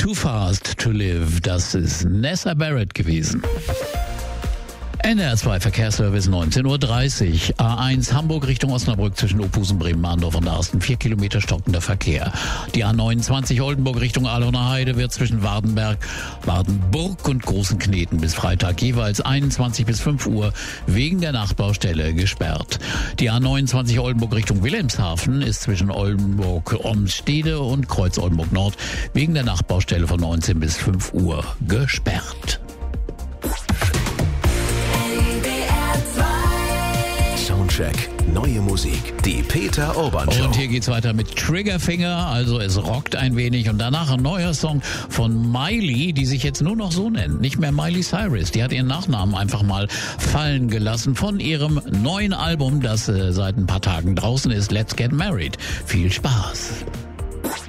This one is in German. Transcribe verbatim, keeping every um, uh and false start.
Too Fast to Live, das ist Nessa Barrett gewesen. N R zwei Verkehrsservice neunzehn Uhr dreißig. A eins Hamburg Richtung Osnabrück zwischen Opusen, Bremen-Mahndorf und Darsten. Vier Kilometer stockender Verkehr. Die A neunundzwanzig Oldenburg Richtung Ahlener Heide wird zwischen Wardenberg, Wardenburg und Großen Kneten bis Freitag jeweils einundzwanzig bis fünf Uhr wegen der Nachbaustelle gesperrt. Die A neunundzwanzig Oldenburg Richtung Wilhelmshaven ist zwischen Oldenburg-Omstede und Kreuz Oldenburg Nord wegen der Nachbaustelle von neunzehn bis fünf Uhr gesperrt. Soundcheck, neue Musik, die Peter Urban Show. Und hier geht's weiter mit Triggerfinger, also es rockt ein wenig und danach ein neuer Song von Miley, die sich jetzt nur noch so nennt, nicht mehr Miley Cyrus. Die hat ihren Nachnamen einfach mal fallen gelassen von ihrem neuen Album, das äh, seit ein paar Tagen draußen ist, Let's Get Married. Viel Spaß.